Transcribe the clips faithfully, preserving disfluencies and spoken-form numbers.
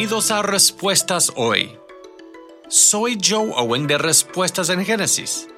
Bienvenidos a Respuestas Hoy. Soy Joe Owen de Respuestas en Génesis.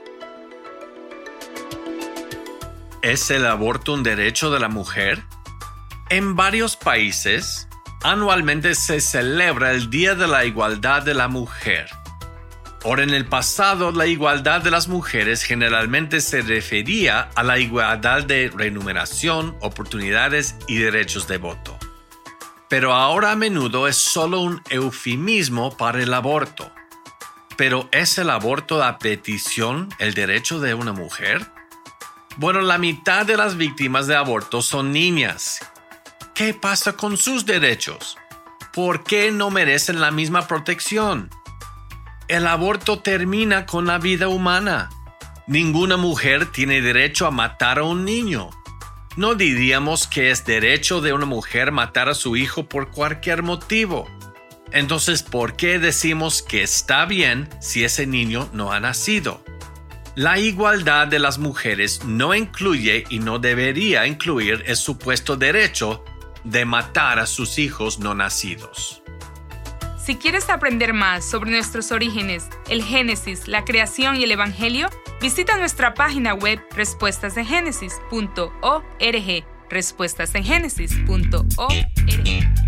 ¿Es el aborto un derecho de la mujer? En varios países, anualmente se celebra el Día de la Igualdad de la Mujer. Ahora, en el pasado, la igualdad de las mujeres generalmente se refería a la igualdad de remuneración, oportunidades y derechos de voto. Pero ahora a menudo es solo un eufemismo para el aborto. ¿Pero es el aborto a petición el derecho de una mujer? Bueno, la mitad de las víctimas de aborto son niñas. ¿Qué pasa con sus derechos? ¿Por qué no merecen la misma protección? El aborto termina con la vida humana. Ninguna mujer tiene derecho a matar a un niño. No diríamos que es derecho de una mujer matar a su hijo por cualquier motivo. Entonces, ¿por qué decimos que está bien si ese niño no ha nacido? La igualdad de las mujeres no incluye y no debería incluir el supuesto derecho de matar a sus hijos no nacidos. Si quieres aprender más sobre nuestros orígenes, el Génesis, la creación y el Evangelio, visita nuestra página web respuestas en génesis punto org, respuestas en génesis punto org.